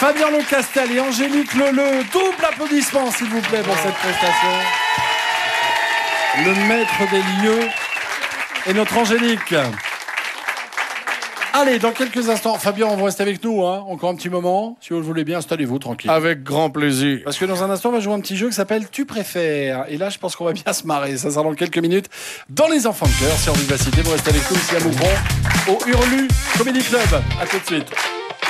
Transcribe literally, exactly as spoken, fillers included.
Fabien Lecastel et Angélique Leleu. Double applaudissement, s'il vous plaît, pour cette prestation. Le maître des lieux et notre Angélique. Allez, dans quelques instants, Fabien, on va rester avec nous, hein, encore un petit moment. Si vous le voulez bien, installez-vous, tranquille. Avec grand plaisir. Parce que dans un instant, on va jouer un petit jeu qui s'appelle Tu préfères. Et là, je pense qu'on va bien se marrer. Ça sera dans quelques minutes dans Les Enfants de Cœur sur Vivacité. Vous restez avec nous ici à Mouvron, au Hurlu Comedy Club. À tout de suite.